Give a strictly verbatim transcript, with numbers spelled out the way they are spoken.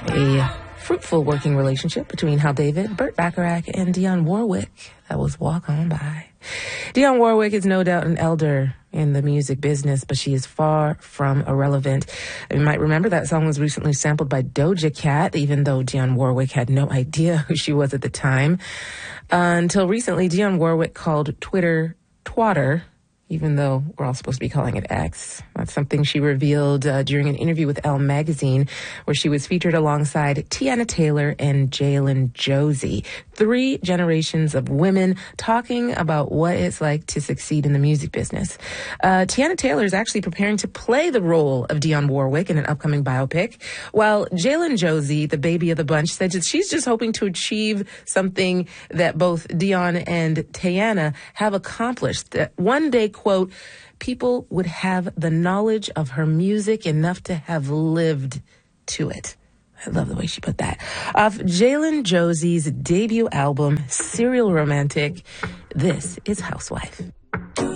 A fruitful working relationship between Hal David, Burt Bacharach, and Dionne Warwick. That was Walk On By. Dionne Warwick is no doubt an elder in the music business, but she is far from irrelevant. You might remember that song was recently sampled by Doja Cat, even though Dionne Warwick had no idea who she was at the time. Uh, until recently, Dionne Warwick called Twitter twatter, even though we're all supposed to be calling it X. That's something she revealed uh, during an interview with Elle magazine, where she was featured alongside Teyana Taylor and Jalen Josie. Three generations of women talking about what it's like to succeed in the music business. Uh, Teyana Taylor is actually preparing to play the role of Dionne Warwick in an upcoming biopic, while Jalen Josie, the baby of the bunch, said that she's just hoping to achieve something that both Dionne and Teyana have accomplished, that one day, quote, people would have the knowledge of her music enough to have lived to it. I love the way she put that. Off Jalen Josie's debut album, Serial Romantic, this is Housewife.